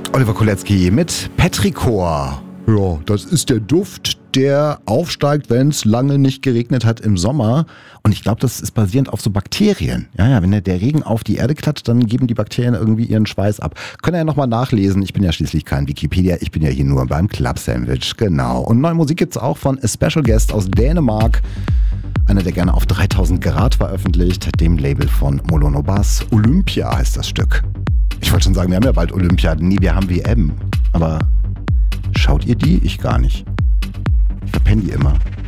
Oliver Kolecki mit Petrichor. Ja, das ist der Duft, der aufsteigt, wenn es lange nicht geregnet hat im Sommer. Und ich glaube, das ist basierend auf so Bakterien. Ja, wenn der Regen auf die Erde klatscht, dann geben die Bakterien irgendwie ihren Schweiß ab. Könnt ihr ja nochmal nachlesen. Ich bin ja schließlich kein Wikipedia. Ich bin ja hier nur beim Club Sandwich. Genau. Und neue Musik gibt's auch von A Special Guest aus Dänemark. Einer, der gerne auf 3000 Grad veröffentlicht. Dem Label von Molono Bass. Olympia heißt das Stück. Ich wollte schon sagen, wir haben ja bald Olympia. Nee, wir haben WM. Aber schaut ihr die? Ich gar nicht. Ich verpenne die immer.